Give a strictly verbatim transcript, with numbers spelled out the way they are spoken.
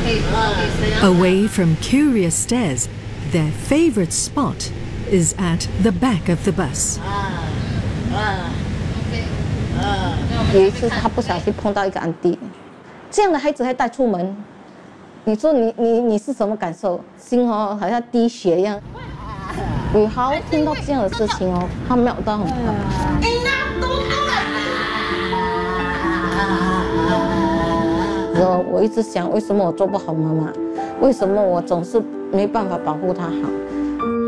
Away from curious stares, their favorite spot is at the back of the bus. 有一次他不小心碰到一个安迪，这样的孩子还带出门，你说你你你是什么感受？心哦好像滴血一样。宇豪听到这样的事情哦，他秒到很快。然后我一直想，为什么我做不好妈妈？为什么我总是没办法保护他好？